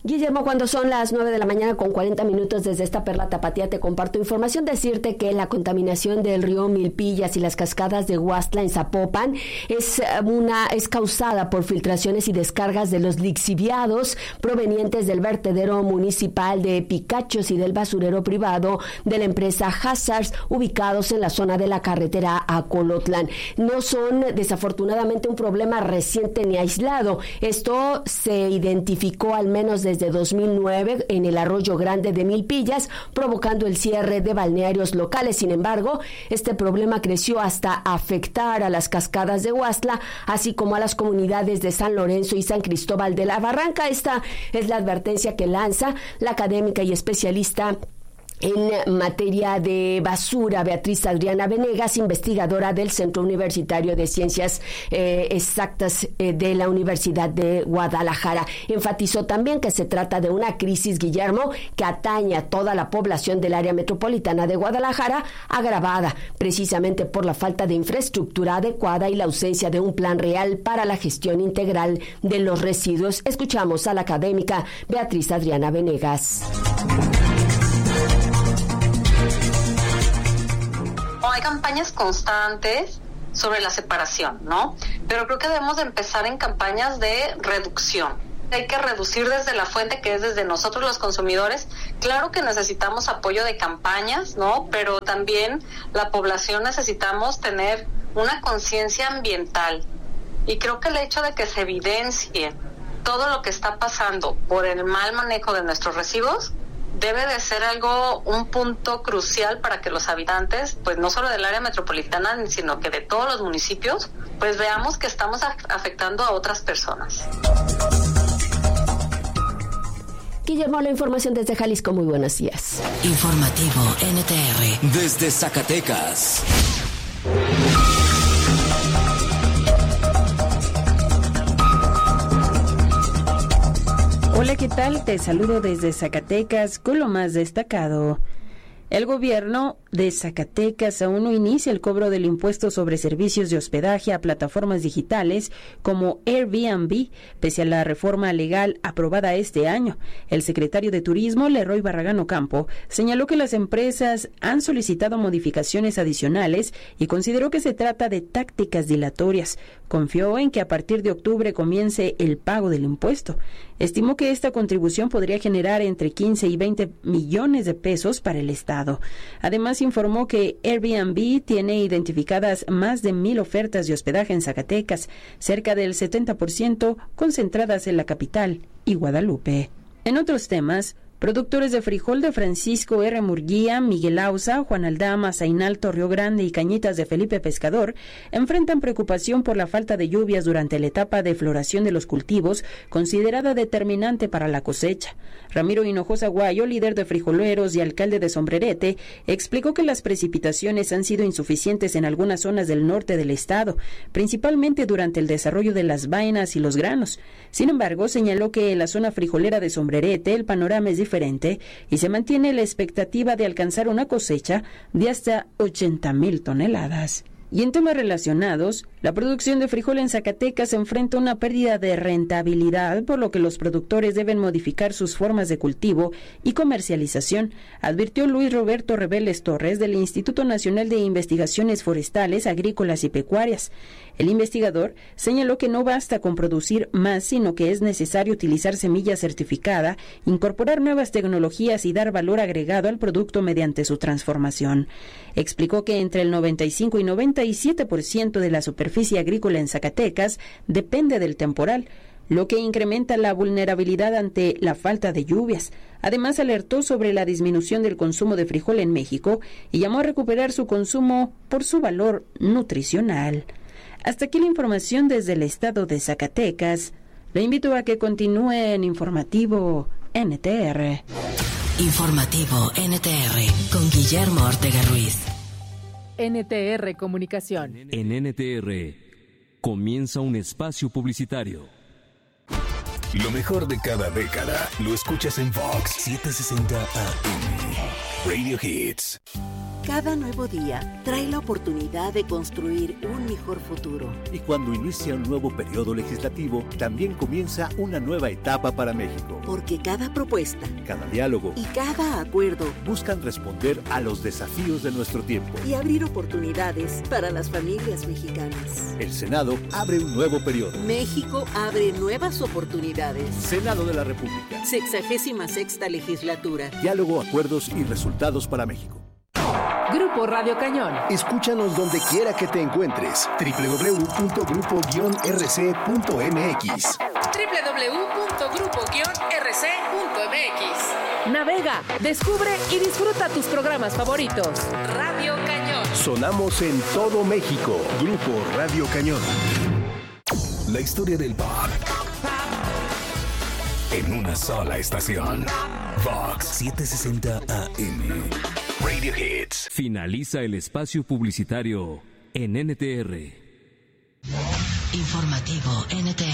Guillermo, cuando son las 9 de la mañana con 40 minutos desde esta Perla Tapatía, te comparto información. Decirte que la contaminación del río Milpillas y las cascadas de Huastla en Zapopan es causada por filtraciones y descargas de los lixiviados provenientes del vertedero municipal de Picachos y del basurero privado de la empresa Hazards, ubicados en la zona de la carretera a Colotlán. No son desafortunadamente un problema reciente ni aislado. Esto se identificó al menos desde 2009 en el Arroyo Grande de Milpillas, provocando el cierre de balnearios locales. Sin embargo, este problema creció hasta afectar a las cascadas de Huastla, así como a las comunidades de San Lorenzo y San Cristóbal de la Barranca. Esta es la advertencia que lanza la académica y especialista en materia de basura, Beatriz Adriana Venegas, investigadora del Centro Universitario de Ciencias Exactas de la Universidad de Guadalajara. Enfatizó también que se trata de una crisis, Guillermo, que atañe a toda la población del área metropolitana de Guadalajara, agravada precisamente por la falta de infraestructura adecuada y la ausencia de un plan real para la gestión integral de los residuos. Escuchamos a la académica Beatriz Adriana Venegas. Hay campañas constantes sobre la separación, ¿no? Pero creo que debemos de empezar en campañas de reducción. Hay que reducir desde la fuente, que es desde nosotros los consumidores. Claro que necesitamos apoyo de campañas, ¿no? Pero también la población necesitamos tener una conciencia ambiental. Y creo que el hecho de que se evidencie todo lo que está pasando por el mal manejo de nuestros residuos debe de ser un punto crucial para que los habitantes, pues no solo del área metropolitana, sino que de todos los municipios, pues veamos que estamos afectando a otras personas. Guillermo, la información desde Jalisco. Muy buenos días. Informativo NTR desde Zacatecas. Hola, ¿qué tal? Te saludo desde Zacatecas con lo más destacado. El gobierno de Zacatecas aún no inicia el cobro del impuesto sobre servicios de hospedaje a plataformas digitales como Airbnb, pese a la reforma legal aprobada este año. El secretario de Turismo, Leroy Barragán Ocampo, señaló que las empresas han solicitado modificaciones adicionales y consideró que se trata de tácticas dilatorias. Confió en que a partir de octubre comience el pago del impuesto. Estimó que esta contribución podría generar entre 15 y 20 millones de pesos para el Estado. Además, informó que Airbnb tiene identificadas más de 1,000 ofertas de hospedaje en Zacatecas, cerca del 70% concentradas en la capital y Guadalupe. En otros temas, productores de frijol de Francisco R. Murguía, Miguel Auza, Juan Aldama, Zainalto, Río Grande y Cañitas de Felipe Pescador enfrentan preocupación por la falta de lluvias durante la etapa de floración de los cultivos, considerada determinante para la cosecha. Ramiro Hinojosa Guayo, líder de frijoleros y alcalde de Sombrerete, explicó que las precipitaciones han sido insuficientes en algunas zonas del norte del estado, principalmente durante el desarrollo de las vainas y los granos. Sin embargo, señaló que en la zona frijolera de Sombrerete el panorama es diferente y se mantiene la expectativa de alcanzar una cosecha de hasta 80,000 toneladas. Y en temas relacionados, la producción de frijol en Zacatecas enfrenta una pérdida de rentabilidad, por lo que los productores deben modificar sus formas de cultivo y comercialización, advirtió Luis Roberto Reveles Torres del Instituto Nacional de Investigaciones Forestales, Agrícolas y Pecuarias. El investigador señaló que no basta con producir más, sino que es necesario utilizar semilla certificada, incorporar nuevas tecnologías y dar valor agregado al producto mediante su transformación. Explicó que entre el 95 y 97% de la superficie agrícola en Zacatecas depende del temporal, lo que incrementa la vulnerabilidad ante la falta de lluvias. Además, alertó sobre la disminución del consumo de frijol en México y llamó a recuperar su consumo por su valor nutricional. Hasta aquí la información desde el estado de Zacatecas. Le invito a que continúe en Informativo NTR. Informativo NTR con Guillermo Ortega Ruiz. NTR Comunicación. En NTR comienza un espacio publicitario. Lo mejor de cada década lo escuchas en Vox 760 AM. Radio Hits. Cada nuevo día trae la oportunidad de construir un mejor futuro. Y cuando inicia un nuevo periodo legislativo, también comienza una nueva etapa para México. Porque cada propuesta, cada diálogo y cada acuerdo buscan responder a los desafíos de nuestro tiempo y abrir oportunidades para las familias mexicanas. El Senado abre un nuevo periodo. México abre nuevas oportunidades. Senado de la República. 66ª legislatura. Diálogo, acuerdos y resultados para México. Grupo Radio Cañón. Escúchanos donde quiera que te encuentres. www.grupo-rc.mx. www.grupo-rc.mx. Navega, descubre y disfruta tus programas favoritos. Radio Cañón. Sonamos en todo México. Grupo Radio Cañón. La historia del pop. En una sola estación. Vox 760 AM. Radio Hits. Finaliza el espacio publicitario en NTR. Informativo NTR.